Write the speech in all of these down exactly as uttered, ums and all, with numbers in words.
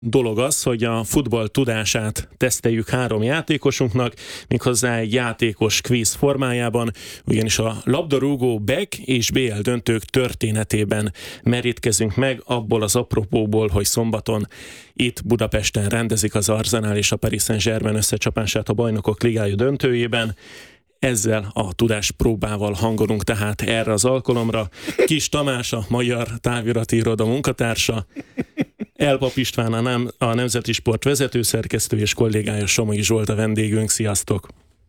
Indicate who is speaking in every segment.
Speaker 1: dolog az, hogy a futball tudását teszteljük három játékosunknak, méghozzá egy játékos kvíz formájában, ugyanis a labdarúgó back és bé el döntők történetében merítkezünk meg abból az apropóból, hogy szombaton itt Budapesten rendezik az Arsenal és a Paris Saint-Germain összecsapását a Bajnokok Ligája döntőjében. Ezzel a tudás próbával hangolunk tehát erre az alkalomra. Kis Tamás, a Magyar Távirati Iroda munkatársa, Elpap István, a, nem, a Nemzeti Sport vezetőszerkesztő, és kollégája Somogyi Zsolt a vendégünk. Sziasztok!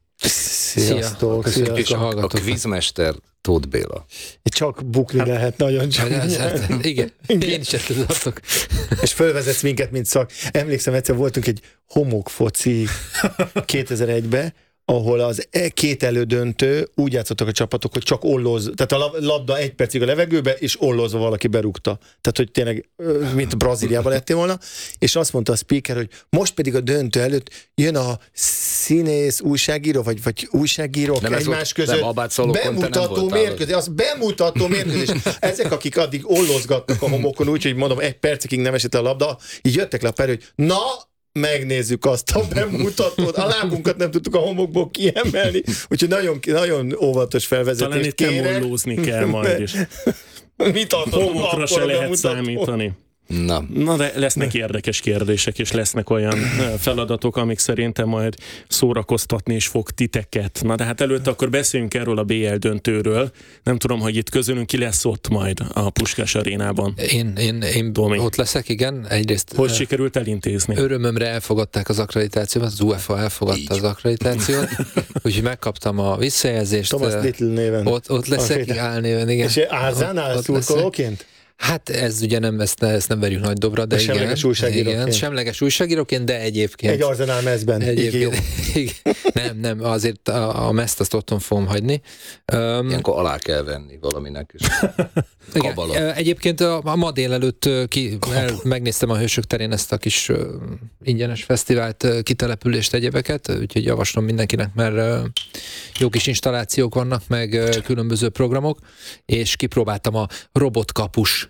Speaker 2: Sziasztok! Sziasztok. És a, a kvízmester Tóth Béla.
Speaker 3: Csak bukni hát, lehet nagyon csak.
Speaker 2: Hát, hát, igen, én is ezt tudatok.
Speaker 3: És fölvezetsz minket, mint szak. Emlékszem, egyszer voltunk egy homokfoci kétezer-egyben, ahol az két elődöntő úgy játszottak a csapatok, hogy csak olloz, tehát a labda egy percig a levegőbe, és ollozva valaki berúgta. Tehát, hogy tényleg, mint Brazíliában lettél volna, és azt mondta a speaker, hogy most pedig a döntő előtt jön a színész, újságíró, vagy, vagy újságírók nem egymás között bemutató mérkőzés. Az bemutató mérkőzés. Ezek, akik addig ollozgattak a homokon, úgyhogy mondom, egy percig nem esett a labda, így jöttek le a perő, hogy na, megnézzük azt a bemutatót. A lábunkat nem tudtuk a homokból kiemelni, úgyhogy nagyon, nagyon óvatos felvezetést
Speaker 1: talán itt
Speaker 3: kérek.
Speaker 1: nem ollózni kell majd is.
Speaker 3: Mit
Speaker 1: homokra se lehet számítani.
Speaker 2: Na.
Speaker 1: Na de lesznek érdekes kérdések, és lesznek olyan feladatok, amik szerintem majd szórakoztatni is fog titeket. Na de hát előtte akkor beszéljünk erről a bé el döntőről. Nem tudom, hogy itt közülünk ki lesz ott majd a Puskás arénában.
Speaker 2: Én, én, én ott leszek, igen. Egyrészt
Speaker 1: hogy sikerült elintézni?
Speaker 2: Örömömre elfogadták az akkreditációt, az u ef á elfogadta így az akkreditációt, úgyhogy megkaptam a visszajelzést.
Speaker 3: Thomas Little néven.
Speaker 2: Ott, ott leszek, álnéven, igen.
Speaker 3: És Árzánál szurkolóként?
Speaker 2: Hát ez ugye nem, ezt, ezt nem verjük nagy dobra, de, de igen.
Speaker 3: Semleges újságíróként.
Speaker 2: Igen, semleges újságíróként, de egyébként.
Speaker 3: Egy Arsenal mezben.
Speaker 2: Egyébként. Igen. Nem, nem, azért a, a mezt azt otthon fogom hagyni.
Speaker 4: Um, Ilyenkor alá kell venni valaminek is.
Speaker 2: Igen, egyébként a, a ma délelőtt ki, el, megnéztem a Hősök terén ezt a kis uh, ingyenes fesztivált, uh, kitelepülést, egyebeket, úgyhogy javaslom mindenkinek, mert uh, jó kis installációk vannak, meg uh, különböző programok, és kipróbáltam a robotkapus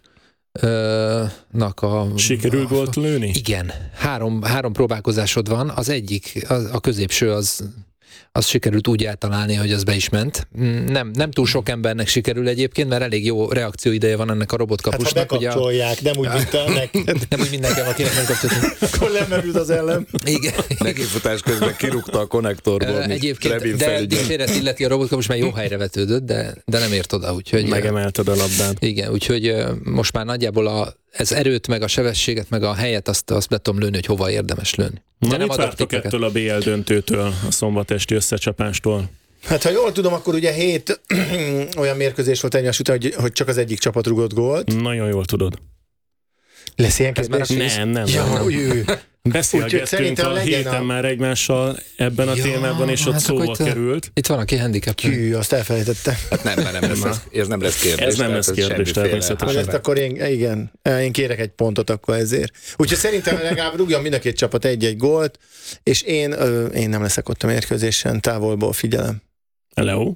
Speaker 2: nak a...
Speaker 1: Sikerül gólt lőni?
Speaker 2: Igen. Három, három próbálkozásod van. Az egyik, az, a középső, az, az sikerült úgy eltalálni, hogy az be is ment. Nem, nem túl sok embernek sikerül egyébként, mert elég jó reakcióideje van ennek a robotkapusnak.
Speaker 3: Hát ha bekapcsolják, ugye, nem úgy, mint a neked.
Speaker 2: Nem úgy mindenki, akinek nem kapcsoltunk.
Speaker 3: Akkor lemerült az ellen.
Speaker 2: Igen.
Speaker 4: Nekifutás közben kirúgta a konnektorból.
Speaker 2: Uh, egyébként, de dicséret illeti a robotkapus, mert jó helyre vetődött, de, de nem ért oda. Úgyhogy,
Speaker 1: megemelted a labdát.
Speaker 2: Igen, úgyhogy uh, most már nagyjából a, ez erőt, meg a sebességet, meg a helyet, azt, azt be tudom lőni, hogy hova érdemes lőni.
Speaker 1: De Na, nem mit vártok ettől a bé el döntőtől, a szombatesti összecsapástól?
Speaker 3: Hát ha jól tudom, akkor ugye hét olyan mérkőzés volt egymás után, hogy, hogy csak az egyik csapat rugott gólt.
Speaker 1: Nagyon jól tudod.
Speaker 3: Lesz ilyen kérdés?
Speaker 1: Nem, nem.
Speaker 3: Ja,
Speaker 1: nem. Beszélgettünk a héten a... már egymással ebben a ja, témában, és ott hát szóba itt, került.
Speaker 2: Itt van, aki handicap.
Speaker 3: Hű, azt elfelejtettem.
Speaker 4: Hát nem, nem, nem lesz, ez nem lesz kérdés.
Speaker 1: Ez nem lesz kérdés, természetesen.
Speaker 3: Ezt akkor én, igen, én kérek egy pontot akkor ezért. Úgyhogy szerintem legalább rúgjon mind a két csapat egy-egy gólt, és én, én nem leszek ott a mérkőzésen, távolból figyelem.
Speaker 1: Leo?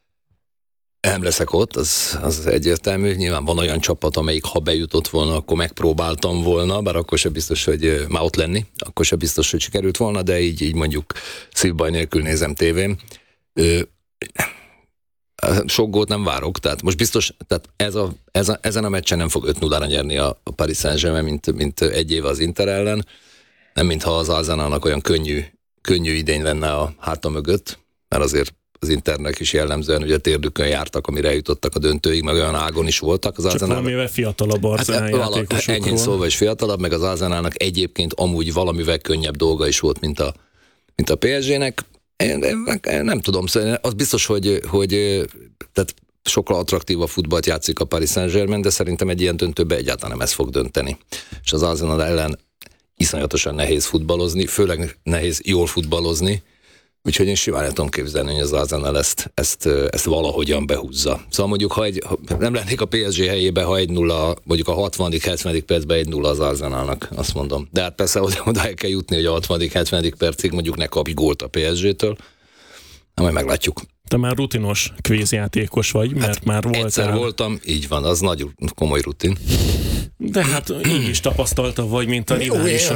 Speaker 4: Nem leszek ott, az, az egyértelmű. Nyilván van olyan csapat, amelyik ha bejutott volna, akkor megpróbáltam volna, bár akkor sem biztos, hogy már ott lenni, akkor sem biztos, hogy sikerült volna, de így, így mondjuk szívbaj nélkül nézem tévén. Ö, sok gólt nem várok, tehát most biztos, tehát ez a, ez a, ezen a meccsen nem fog öt nullára nyerni a, a Paris Saint-Germain, mint, mint egy éve az Inter ellen, nem mintha az Arsenalnak olyan könnyű, könnyű idény lenne a háta mögött, mert azért az Internek is jellemzően ugye térdükön jártak, amire eljutottak a döntőig, meg olyan ágon is voltak. Az
Speaker 1: Csak
Speaker 4: Arsenal...
Speaker 1: valamivel fiatalabb Arsenal hát, játékosokról.
Speaker 4: Ennyi szóval is fiatalabb, meg az Arsenalnak egyébként amúgy valamivel könnyebb dolga is volt, mint a, mint a pé es gének. Én, én, én nem tudom, szóval az biztos, hogy, hogy tehát sokkal attraktívabb futballt játszik a Paris Saint-Germain, de szerintem egy ilyen döntőben egyáltalán nem ez fog dönteni. És az Arsenal ellen iszonyatosan nehéz futballozni, főleg nehéz jól futballozni, úgyhogy én simán el tudom képzelni, hogy az Arsenal ezt, ezt, ezt valahogyan behúzza. Szóval mondjuk, ha, egy, ha nem lennék a pé es gé helyében, ha egy nulla, mondjuk a hatvadik hetvenedik percben egy nulla az Arsenalnak, azt mondom. De hát persze oda, oda el kell jutni, hogy a hatvadik hetvenedik percig mondjuk ne kapj gólt a pé es gétől. Na, majd meglátjuk.
Speaker 1: Te már rutinos kvízjátékos vagy, mert hát már voltál.
Speaker 4: Egyszer voltam, így van, az nagy komoly rutin.
Speaker 1: De hát így is tapasztalta vagy, mint a rivális.